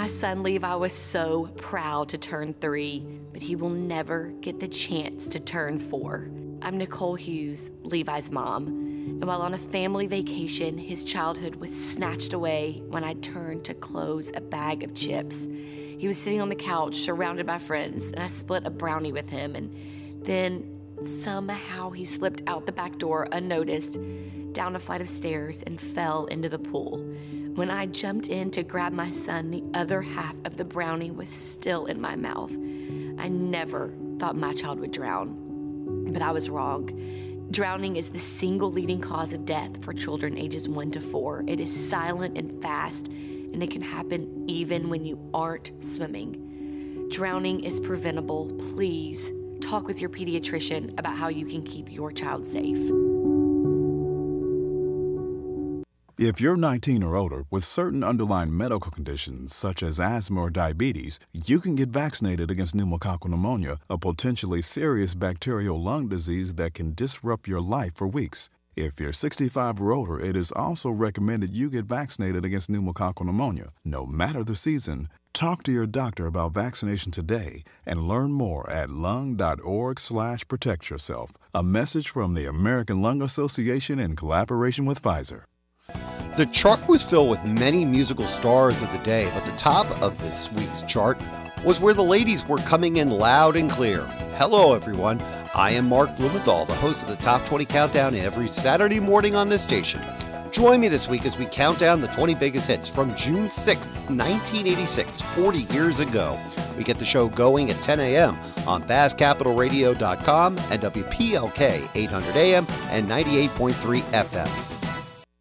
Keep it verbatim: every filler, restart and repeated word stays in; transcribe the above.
My son Levi was so proud to turn three, but he will never get the chance to turn four. I'm Nicole Hughes, Levi's mom, and while on a family vacation, his childhood was snatched away when I turned to close a bag of chips. He was sitting on the couch surrounded by friends, and I split a brownie with him, and then somehow he slipped out the back door unnoticed, down a flight of stairs, and fell into the pool. When I jumped in to grab my son, the other half of the brownie was still in my mouth. I never thought my child would drown, but I was wrong. Drowning is the single leading cause of death for children ages one to four. It is silent and fast, and it can happen even when you aren't swimming. Drowning is preventable. Please talk with your pediatrician about how you can keep your child safe. If you're nineteen or older with certain underlying medical conditions such as asthma or diabetes, you can get vaccinated against pneumococcal pneumonia, a potentially serious bacterial lung disease that can disrupt your life for weeks. If you're sixty-five or older, it is also recommended you get vaccinated against pneumococcal pneumonia, no matter the season. Talk to your doctor about vaccination today and learn more at lung.org slash protect yourself. A message from the American Lung Association in collaboration with Pfizer. The chart was filled with many musical stars of the day, but the top of this week's chart was where the ladies were coming in loud and clear. Hello, everyone. I am Mark Blumenthal, the host of the Top twenty Countdown every Saturday morning on this station. Join me this week as we count down the twenty biggest hits from June sixth, nineteen eighty-six, forty years ago. We get the show going at ten a.m. on Bass Capital Radio dot com and W P L K eight hundred A M and ninety-eight point three F M.